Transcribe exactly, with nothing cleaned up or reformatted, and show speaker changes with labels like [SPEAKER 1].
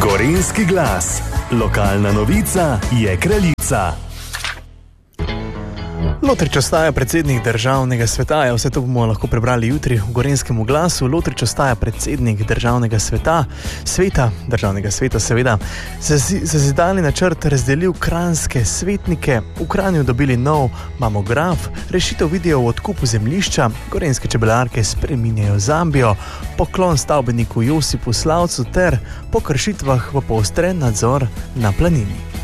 [SPEAKER 1] Gorenjski glas. Lokalna novica je kraljica.
[SPEAKER 2] Lotrič ostaja predsednik državnega sveta. Ja, vse to bomo lahko prebrali jutri v Gorenjskem glasu. Lotrič ostaja predsednik državnega sveta, sveta, državnega sveta seveda. Zazidani načrt razdelil kranjske svetnike, v Kranju dobili nov mamograf, rešitev vidijo v odkupu zemljišča, gorenjske čebelarke spreminjajo Zambijo, poklon stavbeniku Josipu Slavcu ter po kršitvah v poostren nadzor na Planini.